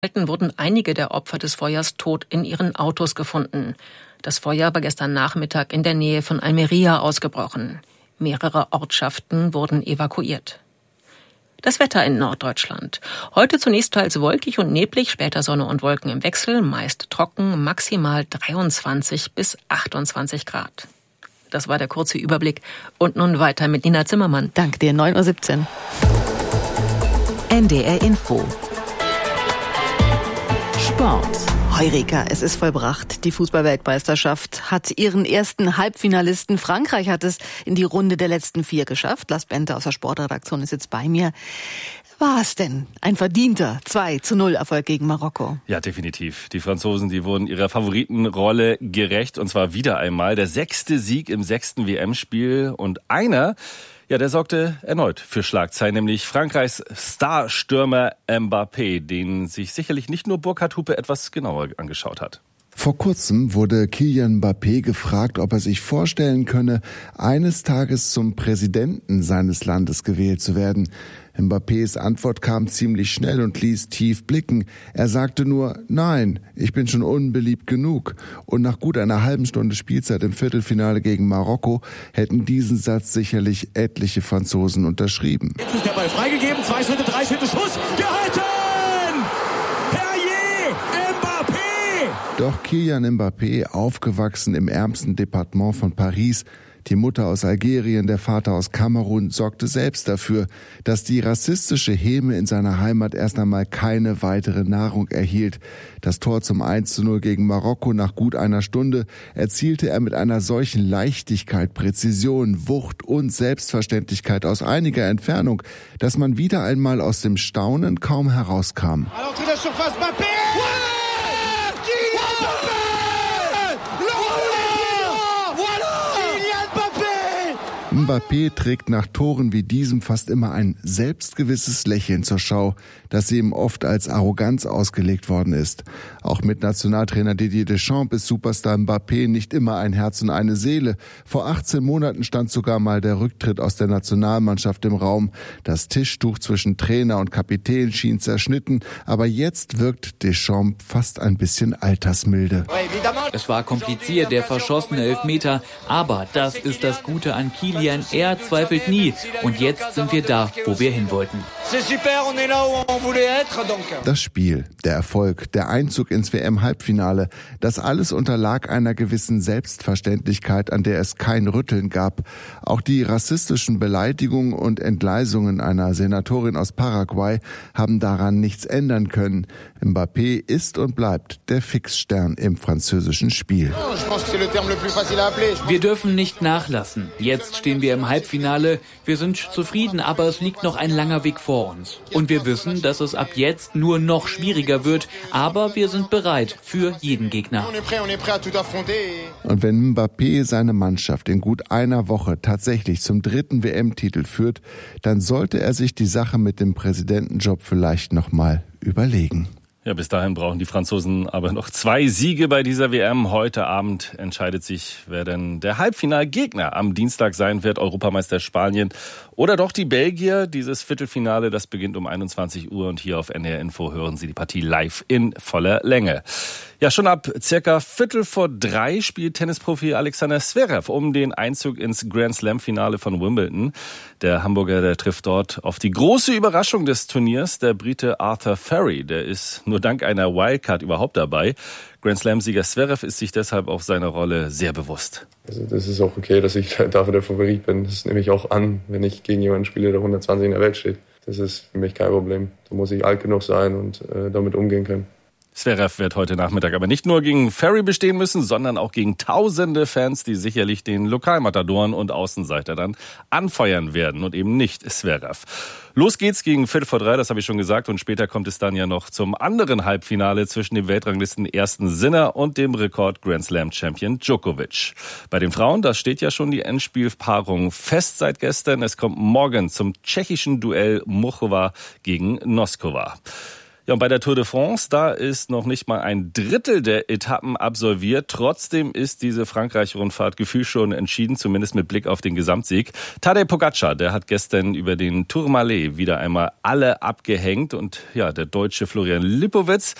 Wurden einige der Opfer des Feuers tot in ihren Autos gefunden. Das Feuer war gestern Nachmittag in der Nähe von Almería ausgebrochen. Mehrere Ortschaften wurden evakuiert. Das Wetter in Norddeutschland. Heute zunächst teils wolkig und neblig, später Sonne und Wolken im Wechsel, meist trocken, maximal 23 bis 28 Grad. Das war der kurze Überblick. Und nun weiter mit Nina Zimmermann. Danke dir, 9:17 Uhr. NDR Info. Sport. Heureka, es ist vollbracht. Die Fußball-Weltmeisterschaft hat ihren ersten Halbfinalisten. Frankreich hat es in die Runde der letzten 4 geschafft. Lars Bente aus der Sportredaktion ist jetzt bei mir. War es denn ein verdienter 2:0 Erfolg gegen Marokko? Ja, definitiv. Die Franzosen, die wurden ihrer Favoritenrolle gerecht. Und zwar wieder einmal. Der 6. Sieg im 6. WM-Spiel. Und einer, ja, der sorgte erneut für Schlagzeilen, nämlich Frankreichs Starstürmer Mbappé, den sich sicherlich nicht nur Burkhard Hupe etwas genauer angeschaut hat. Vor kurzem wurde Kylian Mbappé gefragt, ob er sich vorstellen könne, eines Tages zum Präsidenten seines Landes gewählt zu werden. Mbappés Antwort kam ziemlich schnell und ließ tief blicken. Er sagte nur, nein, ich bin schon unbeliebt genug. Und nach gut einer halben Stunde Spielzeit im Viertelfinale gegen Marokko hätten diesen Satz sicherlich etliche Franzosen unterschrieben. Jetzt ist der Ball freigegeben, 2 Schritte, 3 Schritte, Schuss, gehalten! Herrje, Mbappé! Doch Kylian Mbappé, aufgewachsen im ärmsten Departement von Paris, die Mutter aus Algerien, der Vater aus Kamerun, sorgte selbst dafür, dass die rassistische Häme in seiner Heimat erst einmal keine weitere Nahrung erhielt. Das Tor zum 1:0 gegen Marokko nach gut einer Stunde erzielte er mit einer solchen Leichtigkeit, Präzision, Wucht und Selbstverständlichkeit aus einiger Entfernung, dass man wieder einmal aus dem Staunen kaum herauskam. Mbappé trägt nach Toren wie diesem fast immer ein selbstgewisses Lächeln zur Schau, das ihm oft als Arroganz ausgelegt worden ist. Auch mit Nationaltrainer Didier Deschamps ist Superstar Mbappé nicht immer ein Herz und eine Seele. Vor 18 Monaten stand sogar mal der Rücktritt aus der Nationalmannschaft im Raum. Das Tischtuch zwischen Trainer und Kapitän schien zerschnitten, aber jetzt wirkt Deschamps fast ein bisschen altersmilde. Es war kompliziert, der verschossene Elfmeter, aber das ist das Gute an Kylian. Er zweifelt nie. Und jetzt sind wir da, wo wir hin wollten. Das Spiel, der Erfolg, der Einzug ins WM-Halbfinale, das alles unterlag einer gewissen Selbstverständlichkeit, an der es kein Rütteln gab. Auch die rassistischen Beleidigungen und Entgleisungen einer Senatorin aus Paraguay haben daran nichts ändern können. Mbappé ist und bleibt der Fixstern im französischen Spiel. Wir dürfen nicht nachlassen. Jetzt stehen wir im Halbfinale. Wir sind zufrieden, aber es liegt noch ein langer Weg vor uns. Und wir wissen, dass es ab jetzt nur noch schwieriger wird, aber wir sind bereit für jeden Gegner. Und wenn Mbappé seine Mannschaft in gut einer Woche tatsächlich zum 3. WM-Titel führt, dann sollte er sich die Sache mit dem Präsidentenjob vielleicht nochmal überlegen. Ja, bis dahin brauchen die Franzosen aber noch 2 Siege bei dieser WM. Heute Abend entscheidet sich, wer denn der Halbfinalgegner am Dienstag sein wird. Europameister Spanien oder doch die Belgier. Dieses Viertelfinale, das beginnt um 21 Uhr und hier auf NDR Info hören Sie die Partie live in voller Länge. Ja, schon ab circa 2:45 spielt Tennisprofi Alexander Zverev um den Einzug ins Grand-Slam-Finale von Wimbledon. Der Hamburger, der trifft dort auf die große Überraschung des Turniers, der Brite Arthur Furry. Der ist nur dank einer Wildcard überhaupt dabei. Grand-Slam-Sieger Zverev ist sich deshalb auch seiner Rolle sehr bewusst. Also das ist auch okay, dass ich dafür der Favorit bin. Das nehme ich auch an, wenn ich gegen jemanden spiele, der 120 in der Welt steht. Das ist für mich kein Problem. Da muss ich alt genug sein und damit umgehen können. Zverev wird heute Nachmittag aber nicht nur gegen Furry bestehen müssen, sondern auch gegen tausende Fans, die sicherlich den Lokalmatadoren und Außenseiter dann anfeuern werden und eben nicht Zverev. Los geht's gegen 2:45, das habe ich schon gesagt, und später kommt es dann ja noch zum anderen Halbfinale zwischen dem Weltranglisten ersten Sinner und dem Rekord-Grand-Slam-Champion Djokovic. Bei den Frauen, da steht ja schon die Endspielpaarung fest seit gestern. Es kommt morgen zum tschechischen Duell Muchova gegen Noskova. Ja, und bei der Tour de France, da ist noch nicht mal ein Drittel der Etappen absolviert. Trotzdem ist diese Frankreich-Rundfahrt gefühlt schon entschieden, zumindest mit Blick auf den Gesamtsieg. Tadej Pogačar, der hat gestern über den Tourmalet wieder einmal alle abgehängt. Und ja, der Deutsche Florian Lipowitz,